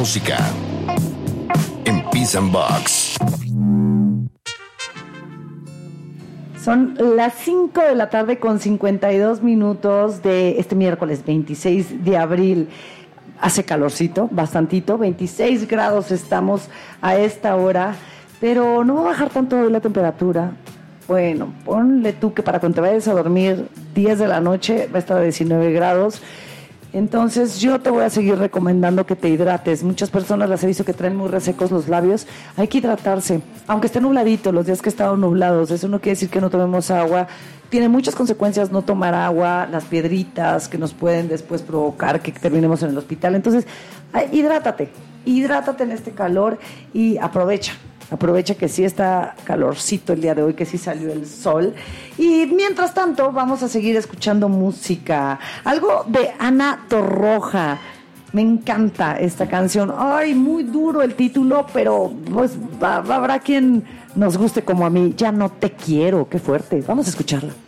música en Peace and Box. Son las 5 de la tarde con 52 minutos de este miércoles 26 de abril. Hace calorcito, bastantito, 26 grados estamos a esta hora, pero no va a bajar tanto la temperatura. Bueno, ponle tú que para cuando te vayas a dormir 10 de la noche va a estar a 19 grados. Entonces yo te voy a seguir recomendando que te hidrates. Muchas personas las he visto que traen muy resecos los labios. Hay que hidratarse, aunque esté nubladito, los días que están nublados. Eso no quiere decir que no tomemos agua. Tiene muchas consecuencias no tomar agua, las piedritas que nos pueden después provocar que terminemos en el hospital. Entonces, hidrátate en este calor y aprovecha que sí está calorcito el día de hoy, que sí salió el sol. Y mientras tanto vamos a seguir escuchando música, algo de Ana Torroja. Me encanta esta canción. Ay, muy duro el título, pero pues habrá quien nos guste como a mí. Ya no te quiero. Qué fuerte. Vamos a escucharla.